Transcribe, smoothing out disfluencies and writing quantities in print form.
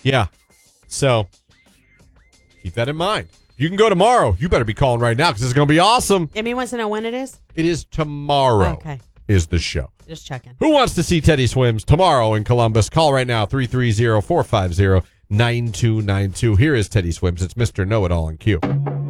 Yeah. So keep that in mind. You can go tomorrow. You better be calling right now because it's going to be awesome. Amy wants to know when it is? It is tomorrow. Okay. Is the show. Just checking. Who wants to see Teddy Swims tomorrow in Columbus? Call right now, 330-450-9292. Here is Teddy Swims. It's Mr. Know-It-All in Q.